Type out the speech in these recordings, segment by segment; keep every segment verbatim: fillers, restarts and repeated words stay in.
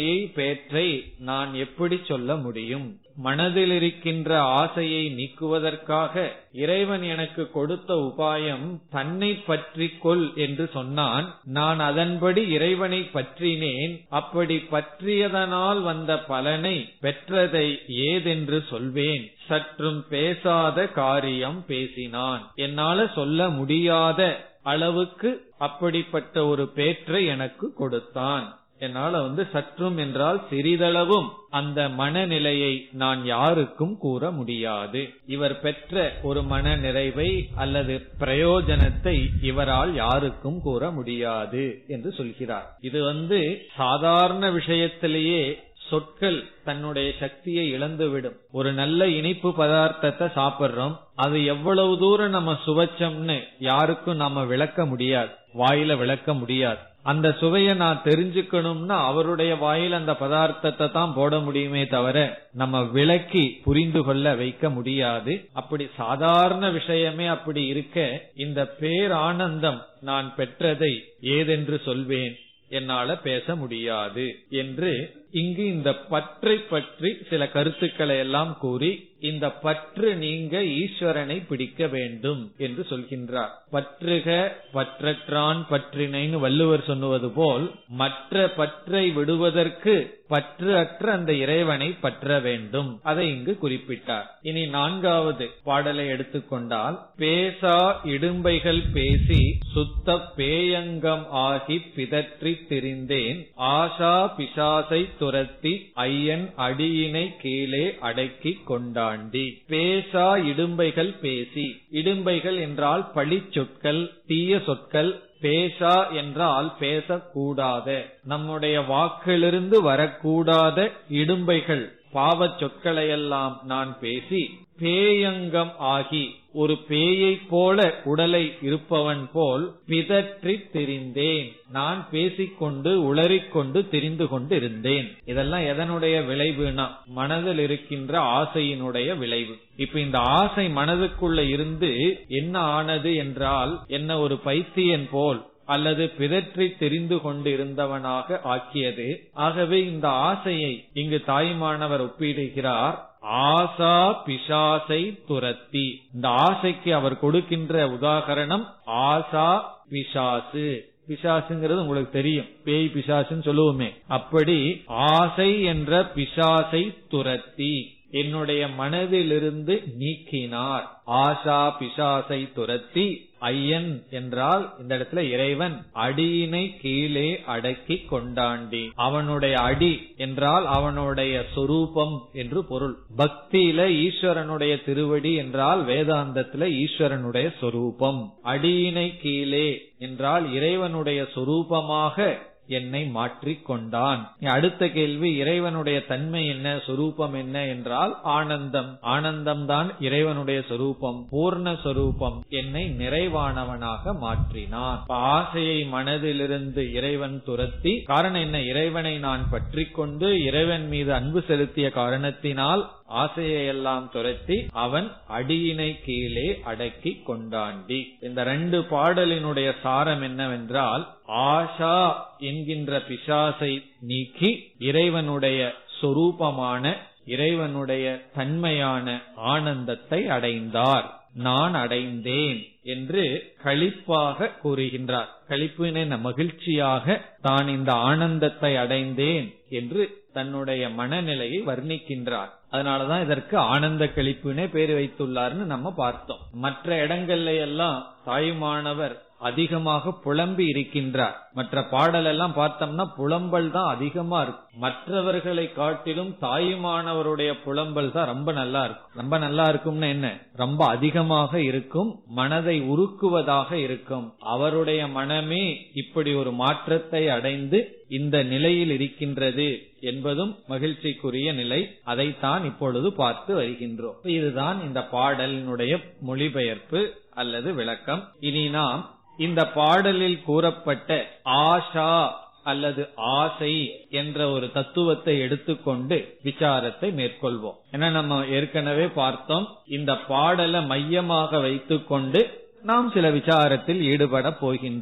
நிலையை பேற்றை நான் எப்படி சொல்ல முடியும்? மனதில் இருக்கின்ற ஆசையை நீக்குவதற்காக இறைவன் எனக்கு கொடுத்த உபாயம் தன்னை பற்றிக்கொள் என்று சொன்னான். நான் அதன்படி இறைவனை பற்றினேன். அப்படி பற்றியதனால் வந்த பலனை பெற்றதை ஏதென்று சொல்வேன்? சற்றும் பேசாத காரியம் பேசினான். என்னால சொல்ல முடியாத அளவுக்கு அப்படிப்பட்ட ஒரு பேற்றை எனக்கு கொடுத்தான். என்னால வந்து சற்றும் என்றால் சிறிதளவும் அந்த மனநிலையை நான் யாருக்கும் கூற முடியாது. இவர் பெற்ற ஒரு மன நிறைவை அல்லது பிரயோஜனத்தை இவரால் யாருக்கும் கூற முடியாது என்று சொல்கிறார். இது வந்து சாதாரண விஷயத்திலேயே சொற்கள் தன்னுடைய சக்தியை இழந்துவிடும். ஒரு நல்ல இனிப்பு பதார்த்தத்தை சாப்பிடுறோம், அது எவ்வளவு தூரம் நம்ம சுவைச்சோம்னு யாருக்கும் நாம விளக்க முடியாது, வாயில விளக்க முடியாது. அந்த சுவையை நான் தெரிஞ்சுக்கணும்னா அவருடைய வாயில் அந்த பதார்த்தத்தை தான் போட முடியுமே தவிர நம்ம விளக்கி புரிந்து கொள்ள வைக்க முடியாது. அப்படி சாதாரண விஷயமே அப்படி இருக்க இந்த பேரானந்தம் நான் பெற்றதை ஏதென்று சொல்வேன், என்னால பேச முடியாது என்று இங்கு இந்த பற்றை பற்றி சில கருத்துக்களை எல்லாம் கூறி இந்த பற்று நீங்க ஈஸ்வரனை பிடிக்க வேண்டும் என்று சொல்கின்றார். பற்றுக பற்றற்றான் பற்றினைன்னு வள்ளுவர் சொன்னுவது போல் மற்ற பற்றை விடுவதற்கு பற்று அற்ற அந்த இறைவனை பற்ற வேண்டும். அதை இங்கு குறிப்பிட்டார். இனி நான்காவது பாடலை எடுத்துக்கொண்டால், பேசா இடும்பைகள் பேசி சுத்த பேயங்கம் ஆகி பிதற்றி திரிந்தேன் ஆசா பிசாசை துரத்தி ஐயன் அடியினை கீழே அடக்கி கொண்டாண்டி. பேசா இடும்பைகள் பேசி, இடும்பைகள் என்றால் பழி சொற்கள், தீய சொற்கள். பேசா என்றால் பேசக்கூடாத, நம்முடைய வாக்கிலிருந்து வரக்கூடாத இடும்பைகள், பாவ சொற்களையெல்லாம் நான் பேசி பேயங்கம் ஆகி ஒரு பேயை போல உடலை இருப்பவன் போல் பிதற்றி திரிந்தேன். நான் பேசிக்கொண்டு உளறிக்கொண்டு திரிந்து கொண்டு இருந்தேன். இதெல்லாம் எதனுடைய விளைவுனா மனதில் இருக்கின்ற ஆசையினுடைய விளைவு. இப்ப இந்த ஆசை மனதுக்குள்ள இருந்து என்ன ஆனது என்றால் என்ன ஒரு பைத்தியன் போல் அல்லது பிதற்றி தெரிந்து கொண்டு இருந்தவனாக ஆக்கியது. ஆகவே இந்த ஆசையை இங்கு தாய்மானவர் ஒப்பிடுகிறார். ஆசா பிசாசை துரத்தி. இந்த ஆசைக்கு அவர் கொடுக்கின்ற உதாகரணம் ஆசா பிசாசு. பிசாசுங்கிறது உங்களுக்கு தெரியும், பேய் பிசாசுன்னு சொல்லுவோமே. அப்படி ஆசை என்ற பிசாசை துரத்தி என்னுடைய மனதிலிருந்து நீக்கினார். ஆசா பிசாசை துரத்தி, ஐயன் என்றால் இந்த இடத்துல இறைவன், அடியினை கீழே அடக்கி கொண்டாண்டி. அவனுடைய அடி என்றால் அவனுடைய சொரூபம் என்று பொருள். பக்தியில ஈஸ்வரனுடைய திருவடி என்றால் வேதாந்தத்துல ஈஸ்வரனுடைய சொரூபம். அடியினை கீழே என்றால் இறைவனுடைய சொரூபமாக என்னை மாற்றிக் கொண்டான். அடுத்த கேள்வி, இறைவனுடைய தன்மை என்ன, சொரூபம் என்ன என்றால் ஆனந்தம். ஆனந்தம் தான் இறைவனுடைய சொரூபம், பூர்ண சொரூபம். என்னை நிறைவானவனாக மாற்றினான். ஆசையை மனதிலிருந்து இறைவன் துரத்தி, காரணம் என்ன, இறைவனை நான் பற்றி கொண்டு இறைவன் மீது அன்பு செலுத்திய காரணத்தினால் ஆசையை எல்லாம் துரத்தி அவன் அடியினை கீழே அடக்கி கொண்டாண்டி. இந்த ரெண்டு பாடலினுடைய சாரம் என்னவென்றால், ஆஷா என்கின்ற பிசாசை நீக்கி இறைவனுடைய சொரூபமான இறைவனுடைய தன்மையான ஆனந்தத்தை அடைந்தார். நான் அடைந்தேன் என்று களிப்பாக கூறுகின்றார். களிப்பின மகிழ்ச்சியாக தான் இந்த ஆனந்தத்தை அடைந்தேன் என்று தன்னுடைய மனநிலையை வர்ணிக்கின்றார். அதனாலதான் இதற்கு ஆனந்த களிப்புனே பேர் வைத்துள்ளார்னு நம்ம பார்த்தோம். மற்ற இடங்கள்ல எல்லாம் தாயுமானவர் அதிகமாக புலம்பி இருக்கின்றார். மற்ற பாடல் எல்லாம் பார்த்தோம்னா புலம்பல் தான் அதிகமா இருக்கும். மற்றவர்களை காட்டிலும் தாயுமானவருடைய புலம்பல் தான் ரொம்ப நல்லா இருக்கும். ரொம்ப நல்லா இருக்கும்னு என்ன, ரொம்ப அதிகமாக இருக்கும், மனதை உருக்குவதாக இருக்கும். அவருடைய மனமே இப்படி ஒரு மாற்றத்தை அடைந்து இந்த நிலையில் இருக்கின்றது என்பதும் மகிழ்ச்சிக்குரிய நிலை. அதைத்தான் இப்பொழுது பார்த்து வருகின்றோம். இதுதான் இந்த பாடலினுடைய மொழிபெயர்ப்பு அல்லது விளக்கம். இனி நாம் இந்த பாடலில் கூறப்பட்ட ஆஷா அல்லது ஆசை என்ற ஒரு தத்துவத்தை எடுத்துக்கொண்டு விசாரத்தை மேற்கொள்வோம். ஏன்னா நம்ம ஏற்கனவே பார்த்தோம், இந்த பாடலை மையமாக வைத்துக் கொண்டு நாம் சில விசாரத்தில் ஈடுபட போகின்றோம்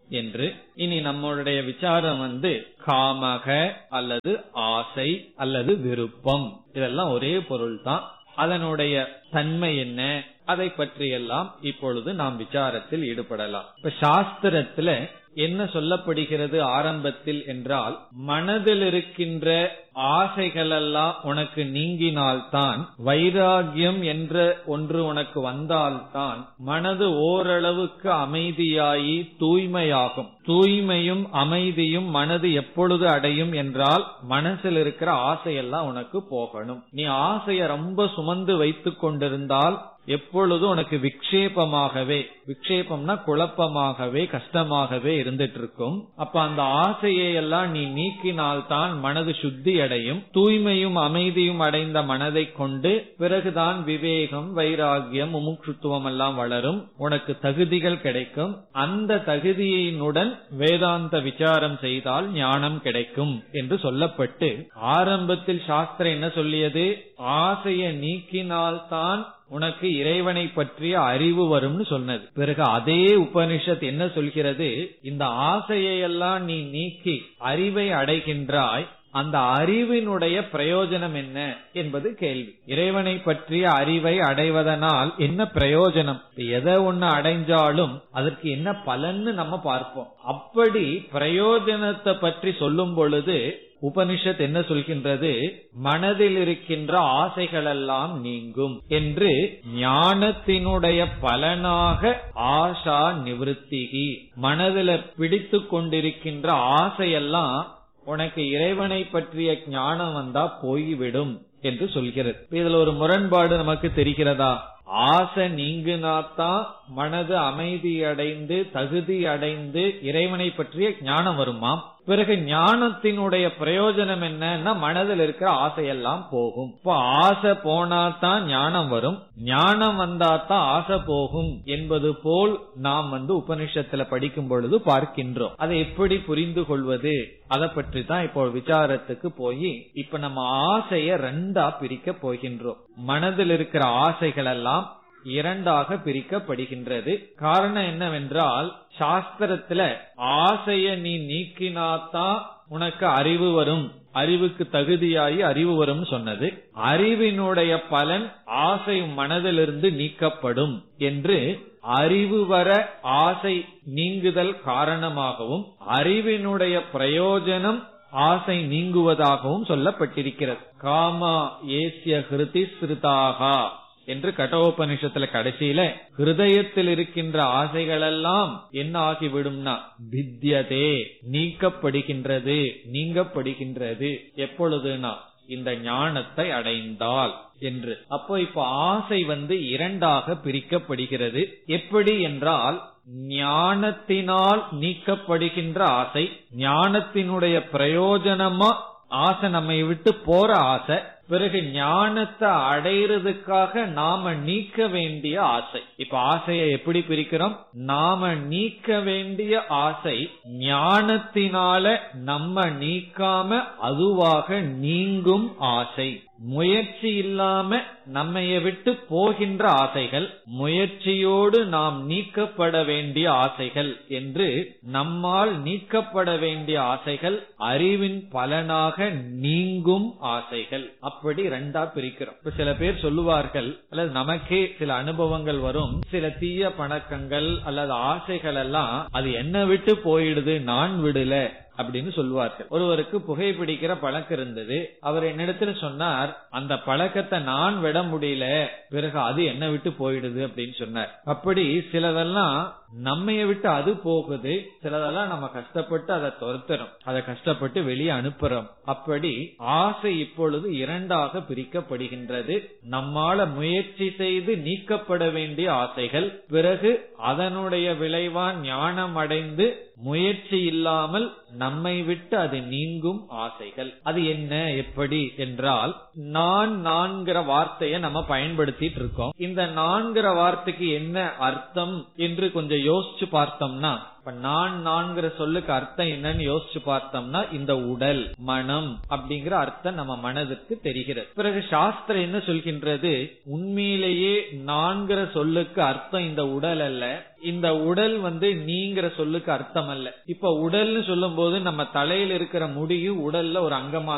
என்று. இனி நம்மளுடைய விசாரம் வந்து காமக அல்லது ஆசை அல்லது விருப்பம், இதெல்லாம் ஒரே பொருள் தான். அதனுடைய தன்மை என்ன, அதை பற்றியெல்லாம் இப்பொழுது நாம் விசாரத்தில் ஈடுபடலாம். இப்ப சாஸ்திரத்துல என்ன சொல்லப்படுகிறது ஆரம்பத்தில் என்றால், மனதில் இருக்கின்ற ஆசைகளெல்லாம் உனக்கு நீங்கினால்தான், வைராகியம் என்ற ஒன்று உனக்கு வந்தால்தான் மனது ஓரளவுக்கு அமைதியாகி தூய்மையாகும். தூய்மையும் அமைதியும் மனது எப்பொழுது அடையும் என்றால், மனசில் இருக்கிற ஆசையெல்லாம் உனக்கு போகணும். நீ ஆசைய ரொம்ப சுமந்து வைத்துக் கொண்டிருந்தால் எப்பொழுதும் உனக்கு விக்ஷேபமாகவே, விக்ஷேபம்னா குழப்பமாகவே கஷ்டமாகவே இருந்துட்டு இருக்கும். அப்ப அந்த ஆசையை எல்லாம் நீ நீக்கினால்தான் மனது சுத்தி அடையும். தூய்மையும் அமைதியும் அடைந்த மனதை கொண்டு பிறகுதான் விவேகம், வைராகியம், முமுட்சுத்துவம் எல்லாம் வளரும். உனக்கு தகுதிகள் கிடைக்கும். அந்த தகுதியினுடன் வேதாந்த விசாரம் செய்தால் ஞானம் கிடைக்கும் என்று சொல்லப்பட்டு, ஆரம்பத்தில் சாஸ்திரம் என்ன சொல்லியது, ஆசையை நீக்கினால்தான் உனக்கு இறைவனை பற்றிய அறிவு வரும்னு சொன்னது. பிறகு அதே உபனிஷத் என்ன சொல்கிறது, இந்த ஆசையெல்லாம் நீ நீக்கி அறிவை அடைகின்றாய், அந்த அறிவினுடைய பிரயோஜனம் என்ன என்பது கேள்வி. இறைவனை பற்றிய அறிவை அடைவதனால் என்ன பிரயோஜனம், எதை ஒண்ணு அடைஞ்சாலும் அதற்கு என்ன பலன்னு நம்ம பார்ப்போம். அப்படி பிரயோஜனத்தை பற்றி சொல்லும் பொழுது உபனிஷத் என்ன சொல்கின்றது, மனதில் இருக்கின்ற ஆசைகளெல்லாம் நீங்கும் என்று. ஞானத்தினுடைய பலனாக ஆஷா நிவர்த்திகி, மனதில பிடித்து கொண்டிருக்கின்ற ஆசையெல்லாம் உனக்கு இறைவனை பற்றிய ஞானம் வந்தா போய்விடும் என்று சொல்கிறது. இதுல ஒரு முரண்பாடு நமக்கு தெரிகிறதா? ஆசை நீங்கினாத்தான் மனது அமைதி அடைந்து தகுதி அடைந்து இறைவனை பற்றிய ஞானம் வருமாம். பிறகு ஞானத்தினுடைய பிரயோஜனம் என்னன்னா, மனதில் இருக்கிற ஆசையெல்லாம் போகும். இப்ப ஆசை போனாதான் ஞானம் வரும், ஞானம் வந்தாதான் ஆசை போகும் என்பது போல் நாம் வந்து உபனிஷத்துல படிக்கும் பொழுது பார்க்கின்றோம். அதை எப்படி புரிந்து கொள்வது, அதை பற்றி தான் இப்போ விசாரத்துக்கு போய் இப்ப நம்ம ஆசைய ரெண்டா பிரிக்க போகின்றோம். மனதில் இருக்கிற ஆசைகள் எல்லாம் இரண்டாக பிரிக்கப்படுகின்றது. காரணம் என்னவென்றால், சாஸ்திரத்துல ஆசைய நீ நீக்கினாத்தான் உனக்கு அறிவு வரும், அறிவுக்கு தகுதியாகி அறிவு வரும் சொன்னது. அறிவினுடைய பலன் ஆசை மனதிலிருந்து நீக்கப்படும் என்று, அறிவு வர ஆசை நீங்குதல் காரணமாகவும் அறிவினுடைய பிரயோஜனம் ஆசை நீங்குவதாகவும் சொல்லப்பட்டிருக்கிறது. காமா ஏசிய ஹிருதி ஸ்ருதாகா என்று கடோபனிஷத்துல கடைசியில ஹிருதயத்தில் இருக்கின்ற ஆசைகளெல்லாம் என்ன ஆகிவிடும்னா வித்யதே, நீக்கப்படுகின்றது, நீங்கப்படுகின்றது. எப்பொழுதுனா இந்த ஞானத்தை அடைந்தால் என்று. அப்போ இப்ப ஆசை வந்து இரண்டாக பிரிக்கப்படுகிறது. எப்படி என்றால், ஞானத்தினால் நீக்கப்படுகின்ற ஆசை, ஞானத்தினுடைய பிரயோஜனமா ஆசை நம்மை விட்டு போற ஆசை, பிறகு ஞானத்தை அடைறதுக்காக நாம நீக்க வேண்டிய ஆசை. இப்ப ஆசையை எப்படி பிரிக்கிறோம், நாம நீக்க வேண்டிய ஆசை ஞானத்தினால நம்ம நீக்காம அதுவாக நீங்கும் ஆசை. முயற்சி இல்லாம நம்மைய விட்டு போகின்ற ஆசைகள், முயற்சியோடு நாம் நீக்கப்பட வேண்டிய ஆசைகள் என்று நம்மால் நீக்கப்பட வேண்டிய ஆசைகள், அறிவின் பலனாக நீங்கும் ஆசைகள். அப்படி ரெண்டா பிரிக்கிறோம். இப்ப சில பேர் சொல்லுவார்கள், அல்லது நமக்கே சில அனுபவங்கள் வரும், சில தீய பழக்கங்கள் அல்லது ஆசைகள் எல்லாம் அது என்ன விட்டு போயிடுது, நான் விடல அப்படின்னு சொல்லுவார்கள். ஒருவருக்கு புகைப்பிடிக்கிற பழக்கம் இருந்தது. அவர் என்னிடத்துல சொன்னார், அந்த பழக்கத்தை நான் விட முடியல, பிறகு அது என்ன விட்டு போயிடுது அப்படின்னு சொன்னார். அப்படி சிலதெல்லாம் நம்மைய விட்டு அது போகுது, சிலதெல்லாம் நம்ம கஷ்டப்பட்டு அதை துரத்துறோம், அதை கஷ்டப்பட்டு வெளியே அனுப்புறோம். அப்படி ஆசை இப்பொழுது இரண்டாக பிரிக்கப்படுகின்றது. நம்மால முயற்சி செய்து நீக்கப்பட வேண்டிய ஆசைகள், பிறகு அதனுடைய விளைவா ஞானம் அடைந்து முயற்சி இல்லாமல் நம்மை விட்டு அது நீங்கும் ஆசைகள். அது என்ன, எப்படி என்றால், நான் நான்கிற வார்த்தையை நம்ம பயன்படுத்திட்டு இருக்கோம். இந்த நான்கிற வார்த்தைக்கு என்ன அர்த்தம் என்று கொஞ்சம் யோசிச்சு பார்த்தோம்னா, இப்ப நான் நான்கிற சொல்லுக்கு அர்த்தம் என்னன்னு யோசிச்சு பார்த்தோம்னா இந்த உடல் மனம் அப்படிங்கிற அர்த்தம் நம்ம மனதுக்கு தெரிகிறது. பிறகு சாஸ்திரம் என்ன சொல்கின்றது, உண்மையிலேயே நான்கிற சொல்லுக்கு அர்த்தம் இந்த உடல் அல்ல, இந்த உடல் வந்து நீங்கிற சொல்லுக்கு அர்த்தம் அல்ல. இப்ப உடல்னு சொல்லும் போது நம்ம தலையில இருக்கிற முடியும் உடல்ல ஒரு அங்கமா